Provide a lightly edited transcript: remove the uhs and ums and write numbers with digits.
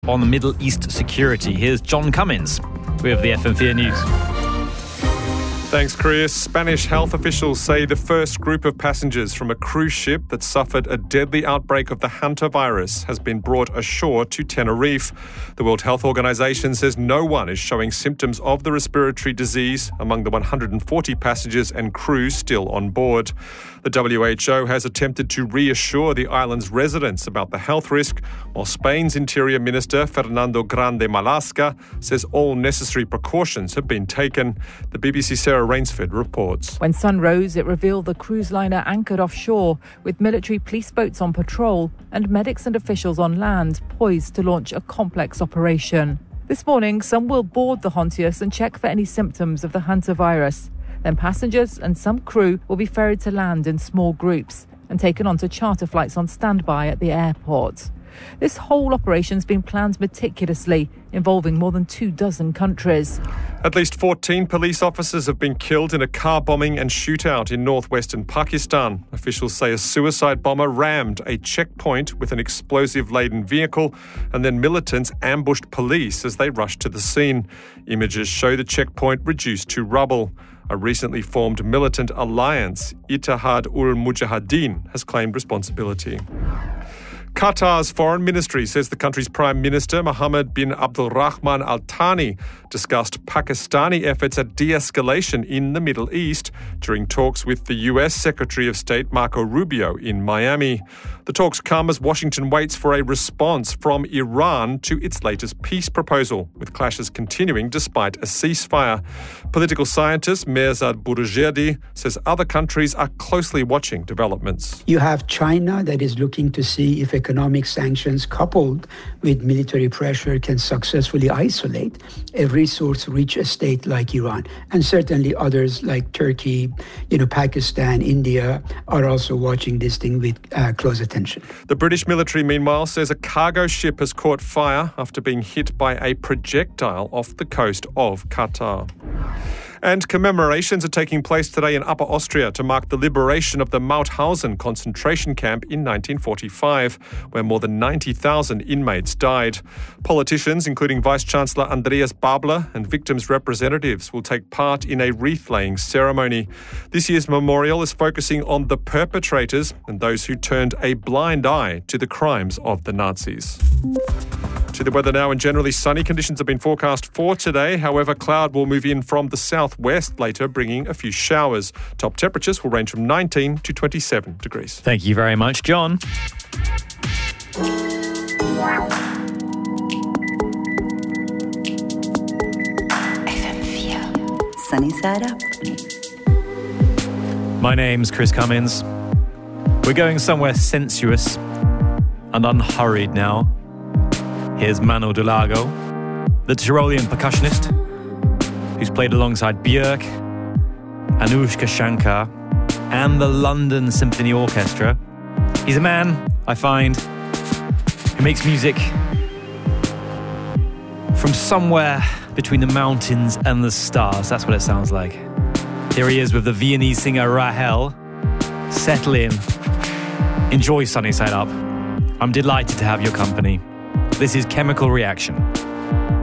on Middle East security. Here's John Cummins with the FM4 News. Thanks, Chris. Spanish health officials say the first group of passengers from a cruise ship that suffered a deadly outbreak of the hantavirus has been brought ashore to Tenerife. The World Health Organization says no one is showing symptoms of the respiratory disease among the 140 passengers and crew still on board. The WHO has attempted to reassure the island's residents about the health risk, while Spain's Interior Minister Fernando Grande Marlaska says all necessary precautions have been taken. The BBC Sarah Rainsford reports. When sun rose, it revealed the cruise liner anchored offshore with military police boats on patrol and medics and officials on land poised to launch a complex operation. This morning, some will board the Hontius and check for any symptoms of the hantavirus. Then passengers and some crew will be ferried to land in small groups and taken onto charter flights on standby at the airport. This whole operation's been planned meticulously, involving more than 24 countries. At least 14 police officers have been killed in a car bombing and shootout in northwestern Pakistan. Officials say a suicide bomber rammed a checkpoint with an explosive-laden vehicle, and then militants ambushed police as they rushed to the scene. Images show the checkpoint reduced to rubble. A recently formed militant alliance, Ittihad-ul-Mujahideen, has claimed responsibility. Qatar's foreign ministry says the country's Prime Minister, Mohammed bin Abdulrahman Al Thani, discussed Pakistani efforts at de-escalation in the Middle East during talks with the US Secretary of State Marco Rubio in Miami. The talks come as Washington waits for a response from Iran to its latest peace proposal, with clashes continuing despite a ceasefire. Political scientist Mehrzad Boroujerdi says other countries are closely watching developments. You have China that is looking to see if economic sanctions coupled with military pressure can successfully isolate a resource-rich state like Iran. And certainly others like Turkey, Pakistan, India are also watching this thing with close attention. The British military, meanwhile, says a cargo ship has caught fire after being hit by a projectile off the coast of Qatar. And commemorations are taking place today in Upper Austria to mark the liberation of the Mauthausen concentration camp in 1945, where more than 90,000 inmates died. Politicians, including Vice-Chancellor Andreas Babler and victims' representatives, will take part in a wreath-laying ceremony. This year's memorial is focusing on the perpetrators and those who turned a blind eye to the crimes of the Nazis. To the weather now, and generally sunny conditions have been forecast for today. However, cloud will move in from the southwest later, bringing a few showers. Top temperatures will range from 19 to 27 degrees. Thank you very much, John. FM4 Sunny Side Up. My name's Chris Cummins. We're going somewhere sensuous and unhurried now. Here's Mano Dulago, the Tyrolean percussionist, who's played alongside Björk, Anushka Shankar, and the London Symphony Orchestra. He's a man, I find, who makes music from somewhere between the mountains and the stars. That's what it sounds like. Here he is with the Viennese singer Rahel. Settle in. Enjoy Sunny Side Up. I'm delighted to have your company. This is Chemical Reaction.